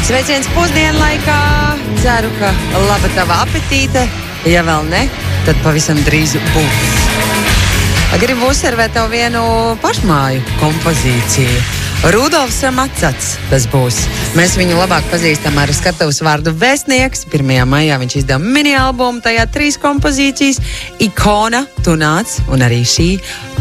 Sveiciens pusdienlaikā. Ceru, ka laba tava apetīte. Ja vēl ne, tad pavisam drīz būs. Gribu uzservēt tev vienu pašmāju kompozīciju. Rudolfs Macats tas būs. Mēs viņu labāk pazīstam ar skatuves vārdu Vēstnieks. 1. maijā viņš izdeva mini albumu, tajā 3 kompozīcijas. Ikona, Tu nāc un arī šī